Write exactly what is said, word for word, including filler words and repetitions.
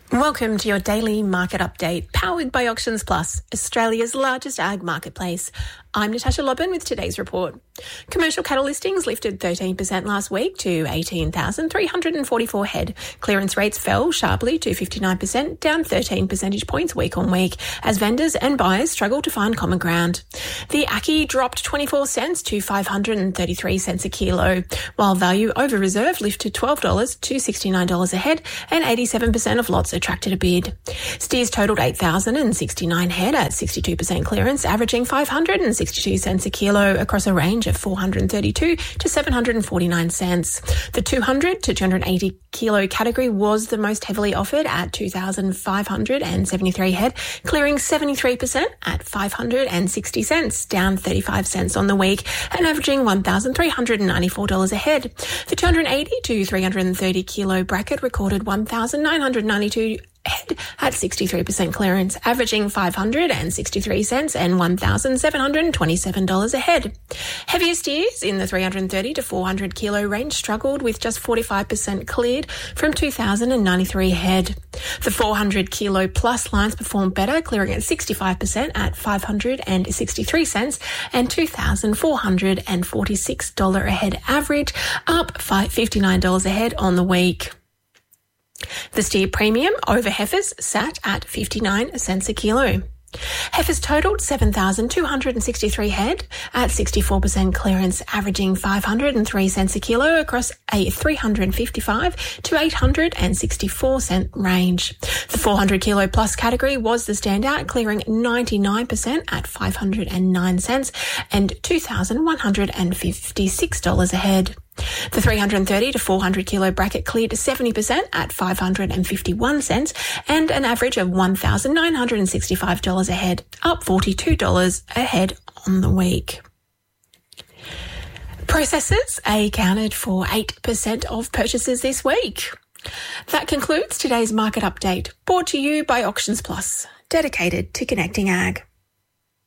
Welcome to your daily market update, powered by Auctions Plus, Australia's largest ag marketplace. I'm Natasha Lobban with today's report. Commercial cattle listings lifted thirteen percent last week to eighteen thousand three hundred forty-four head. Clearance rates fell sharply to fifty-nine percent, down thirteen percentage points week on week, as vendors and buyers struggle to find common ground. The Ackee dropped twenty-four cents to five hundred thirty-three cents a kilo, while value over reserve lifted twelve dollars to sixty-nine dollars a head, and eighty-seven percent of lots attracted a bid. Steers totaled eight thousand sixty-nine head at sixty-two percent clearance, averaging five hundred sixty-two cents a kilo across a range of four hundred thirty-two to seven hundred forty-nine cents. The two hundred to two hundred eighty kilo category was the most heavily offered at two thousand five hundred seventy-three head, clearing seventy-three percent at five hundred sixty cents, down thirty-five cents on the week and averaging one thousand three hundred ninety-four dollars a head. The two hundred eighty to three hundred thirty kilo bracket recorded one thousand nine hundred ninety-two head at sixty-three percent clearance, averaging five hundred sixty-three cents and one thousand seven hundred twenty-seven dollars a head. Heavier steers in the three hundred thirty to four hundred kilo range struggled, with just forty-five percent cleared from two thousand ninety-three head. The four hundred kilo plus lines performed better, clearing at sixty-five percent at five hundred sixty-three cents and two thousand four hundred forty-six dollars a head average, up fifty-nine dollars a head on the week. The steer premium over heifers sat at fifty-nine cents a kilo. Heifers totaled seven thousand two hundred sixty-three head at sixty-four percent clearance, averaging five hundred three cents a kilo across a three hundred fifty-five to eight hundred sixty-four cent range. The four hundred kilo plus category was the standout, clearing ninety-nine percent at five hundred nine cents and two thousand one hundred fifty-six dollars a head. The three hundred thirty to four hundred kilo bracket cleared seventy percent at five hundred fifty-one cents and an average of one thousand nine hundred sixty-five dollars a head, up forty-two dollars a head on the week. Processors accounted for eight percent of purchases this week. That concludes today's market update, brought to you by Auctions Plus, dedicated to connecting ag.